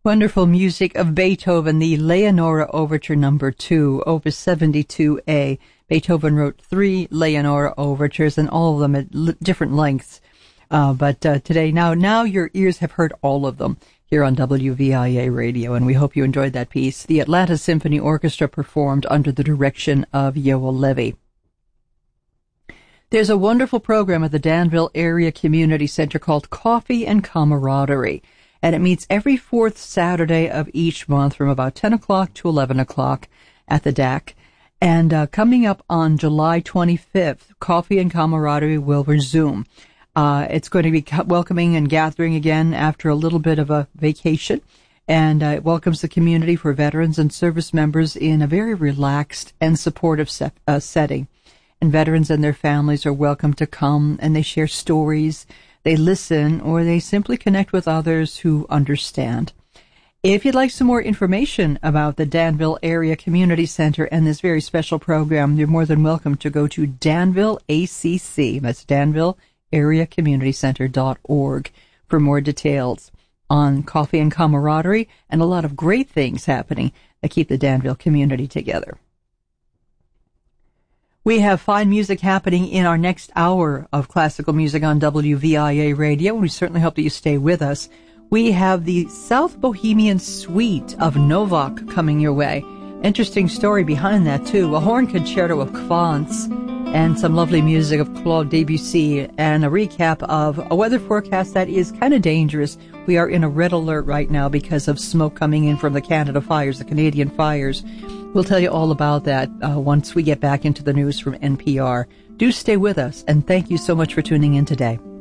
Wonderful music of Beethoven, the Leonora Overture Number 2, Opus 72A. Beethoven wrote 3 Leonora overtures, and all of them at different lengths. But today, now your ears have heard all of them here on WVIA Radio, and we hope you enjoyed that piece. The Atlanta Symphony Orchestra performed under the direction of Yoel Levy. There's a wonderful program at the Danville Area Community Center called Coffee and Camaraderie, and it meets every 4th Saturday of each month from about 10 o'clock to 11 o'clock at the DAC. And coming up on July 25th, Coffee and Camaraderie will resume. It's going to be welcoming and gathering again after a little bit of a vacation, and it welcomes the community for veterans and service members in a very relaxed and supportive setting. And veterans and their families are welcome to come, and they share stories, they listen, or they simply connect with others who understand. If you'd like some more information about the Danville Area Community Center and this very special program, you're more than welcome to go to Danville ACC. That's DanvilleAreaCommunityCenter.org for more details on Coffee and Camaraderie and a lot of great things happening that keep the Danville community together. We have fine music happening in our next hour of classical music on WVIA Radio, and we certainly hope that you stay with us. We have the South Bohemian Suite of Novak coming your way. Interesting story behind that, too. A horn concerto of Kvantz and some lovely music of Claude Debussy, and a recap of a weather forecast that is kind of dangerous. We are in a red alert right now because of smoke coming in from the Canada fires, the Canadian fires. We'll tell you all about that once we get back into the news from NPR. Do stay with us, and thank you so much for tuning in today.